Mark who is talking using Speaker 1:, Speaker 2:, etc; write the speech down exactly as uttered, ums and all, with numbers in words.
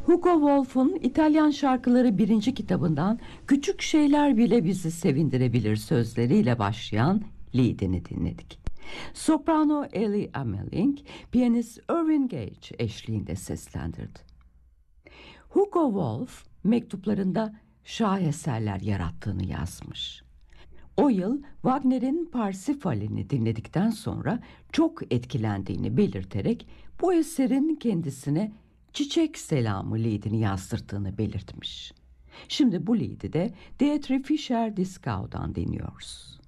Speaker 1: Hugo Wolf'un İtalyan Şarkıları birinci kitabından "Küçük şeyler bile bizi sevindirebilir" sözleriyle başlayan Lied'ini dinledik. Soprano Ellie Ameling, piyanist Irving Gage eşliğinde seslendirdi. Hugo Wolf mektuplarında şaheserler yarattığını yazmış. O yıl Wagner'in Parsifal'ini dinledikten sonra çok etkilendiğini belirterek bu eserin kendisine "Çiçek Selamı" liedini yazdırdığını belirtmiş. Şimdi bu liedi de Dietrich Fischer-Dieskau'dan dinliyoruz.